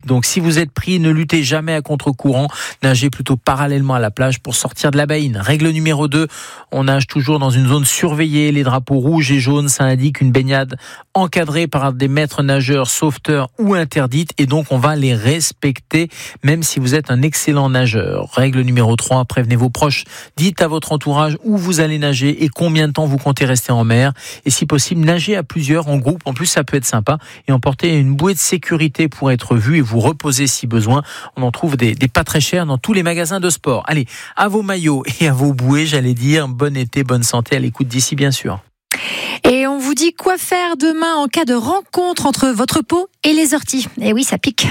Donc si vous êtes pris, ne luttez jamais à contre-courant, nagez plutôt parallèlement à la plage pour sortir de la baïne. Règle numéro 2, on nage toujours dans une zone surveillée. Les drapeaux rouges et jaunes, ça indique une baignade encadrée par des maîtres nageurs, sauveteurs ou interdite, et donc on va les respecter même si vous êtes un excellent nageur. Règle numéro 3, prévenez vos proches. Dites à votre entourage où vous allez nager et combien de temps vous comptez rester en mer. Et si possible, nagez à plusieurs en groupe. En plus, ça peut être sympa. Et emportez une bouée de sécurité pour être vu et vous reposer si besoin. On en trouve des pas très chers dans tous les magasins de sport. Allez, à vos maillots et à vos bouées, j'allais dire, bon été, bonne santé à l'écoute d'ici, bien sûr. Et on vous dit quoi faire demain en cas de rencontre entre votre peau et les orties. Et oui, ça pique.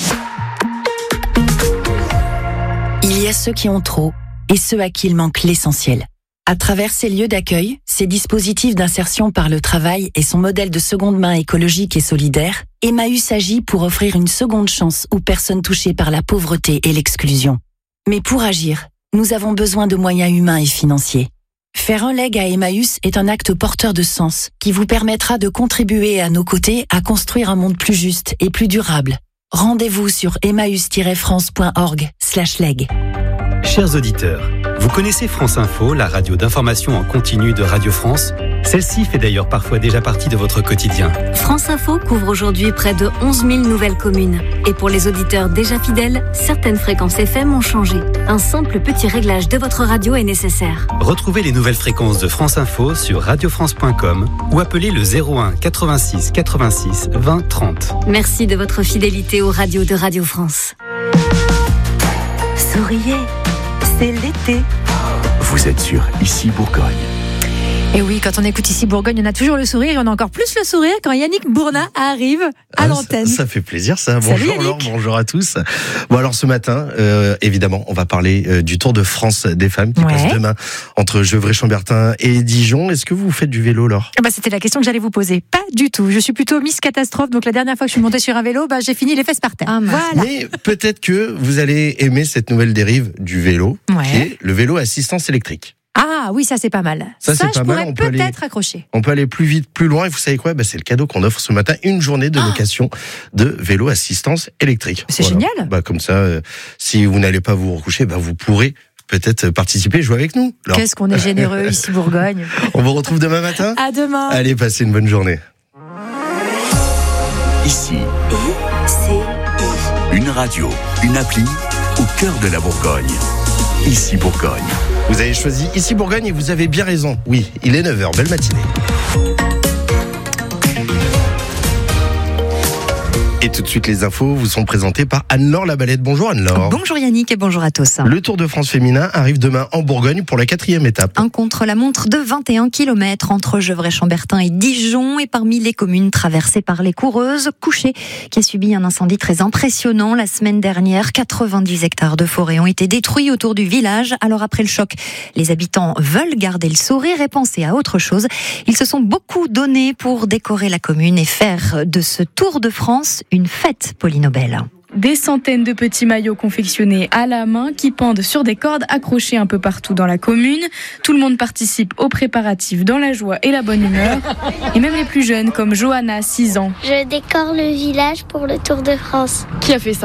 Il y a ceux qui ont trop et ceux à qui il manque l'essentiel. À travers ces lieux d'accueil, ces dispositifs d'insertion par le travail et son modèle de seconde main écologique et solidaire, Emmaüs agit pour offrir une seconde chance aux personnes touchées par la pauvreté et l'exclusion. Mais pour agir, nous avons besoin de moyens humains et financiers. Faire un leg à Emmaüs est un acte porteur de sens qui vous permettra de contribuer à nos côtés à construire un monde plus juste et plus durable. Rendez-vous sur emmaüs-france.org/leg. Chers auditeurs, vous connaissez France Info, la radio d'information en continu de Radio France ? Celle-ci fait d'ailleurs parfois déjà partie de votre quotidien. France Info couvre aujourd'hui près de 11 000 nouvelles communes. Et pour les auditeurs déjà fidèles, certaines fréquences FM ont changé. Un simple petit réglage de votre radio est nécessaire. Retrouvez les nouvelles fréquences de France Info sur radiofrance.com ou appelez le 01 86 86 20 30. Merci de votre fidélité aux radios de Radio France. Souriez, c'est l'été. Vous êtes sur Ici Bourgogne. Et oui, quand on écoute Ici Bourgogne, on a toujours le sourire et on a encore plus le sourire quand Yannick Bourna arrive à l'antenne. Ça fait plaisir ça. Salut Bonjour Yannick. Laure, bonjour à tous. Bon alors ce matin, évidemment, on va parler du Tour de France des femmes qui passe demain entre Gevrey-Chambertin et Dijon. Est-ce que vous faites du vélo, Laure ? C'était la question que j'allais vous poser. Pas du tout. Je suis plutôt Miss Catastrophe, donc la dernière fois que je suis montée sur un vélo, j'ai fini les fesses par terre. Voilà. Mais peut-être que vous allez aimer cette nouvelle dérive du vélo, qui est le vélo assistance électrique. Ah oui, ça c'est pas mal. Ça c'est je pas mal. pourrais peut-être accrocher. On peut aller plus vite, plus loin. Et vous savez quoi ? C'est le cadeau qu'on offre ce matin, une journée de location de vélo assistance électrique. C'est génial. Comme ça, si vous n'allez pas vous recoucher, vous pourrez peut-être participer, jouer avec nous. Alors, qu'est-ce qu'on est généreux ici Bourgogne. On vous retrouve demain matin. À demain. Allez, passez une bonne journée. Ici, une radio, une appli au cœur de la Bourgogne. Ici Bourgogne. Vous avez choisi Ici Bourgogne et vous avez bien raison. Oui, il est 9h, belle matinée. Et tout de suite, les infos vous sont présentées par Anne-Laure Labalette. Bonjour Anne-Laure. Bonjour Yannick et bonjour à tous. Le Tour de France féminin arrive demain en Bourgogne pour la 4e étape. Un contre-la-montre de 21 km entre Gevrey-Chambertin et Dijon. Et parmi les communes traversées par les coureuses, Couchet, qui a subi un incendie très impressionnant la semaine dernière. 90 hectares de forêt ont été détruits autour du village. Alors après le choc, les habitants veulent garder le sourire et penser à autre chose. Ils se sont beaucoup donnés pour décorer la commune et faire de ce Tour de France une fête, Pauline Aubel. Des centaines de petits maillots confectionnés à la main qui pendent sur des cordes accrochées un peu partout dans la commune. Tout le monde participe aux préparatifs dans la joie et la bonne humeur. Et même les plus jeunes comme Johanna, 6 ans. Je décore le village pour le Tour de France. Qui a fait ça ?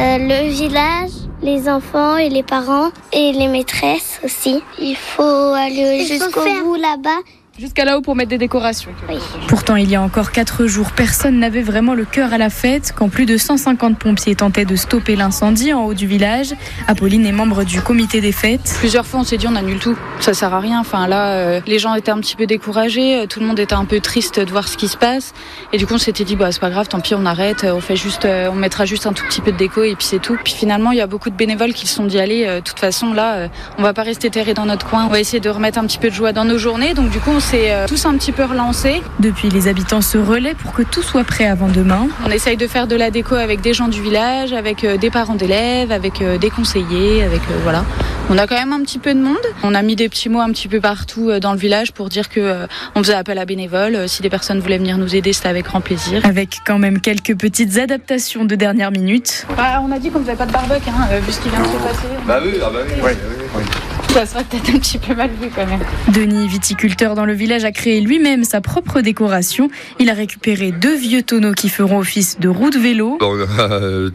Le village, les enfants et les parents et les maîtresses aussi. Il faut aller jusqu'au bout là-bas. Jusqu'à là-haut pour mettre des décorations. Oui. Pourtant, il y a encore 4 jours, personne n'avait vraiment le cœur à la fête. Quand plus de 150 pompiers tentaient de stopper l'incendie en haut du village, Apolline est membre du comité des fêtes. Plusieurs fois, on s'est dit on annule tout. Ça sert à rien. Enfin là, les gens étaient un petit peu découragés. Tout le monde était un peu triste de voir ce qui se passe. Et du coup, on s'était dit c'est pas grave, tant pis, on arrête. On mettra juste un tout petit peu de déco et puis c'est tout. Puis finalement, il y a beaucoup de bénévoles qui se sont dit allez, de toute façon là, on va pas rester terrés dans notre coin. On va essayer de remettre un petit peu de joie dans nos journées. Donc du coup, on s'est tous un petit peu relancés. Depuis, les habitants se relaient pour que tout soit prêt avant demain. On essaye de faire de la déco avec des gens du village, avec des parents d'élèves, avec des conseillers, avec voilà. On a quand même un petit peu de monde. On a mis des petits mots un petit peu partout dans le village pour dire que on faisait appel à bénévoles. Si des personnes voulaient venir nous aider, c'était avec grand plaisir. Avec quand même quelques petites adaptations de dernière minute. On a dit qu'on ne faisait pas de barbecue, vu ce qui vient de se passer. Oui. Ça serait peut-être un petit peu mal vu quand même. Denis, viticulteur dans le village, a créé lui-même sa propre décoration. Il a récupéré 2 vieux tonneaux qui feront office de roue de vélo. On a